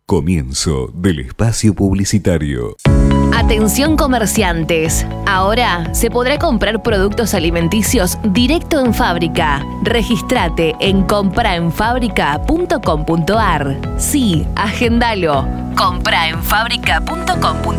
Comienzo del espacio publicitario. Atención comerciantes, ahora se podrá comprar productos alimenticios directo en fábrica. Regístrate en compraenfabrica.com.ar. Sí, agendalo. compraenfabrica.com.ar.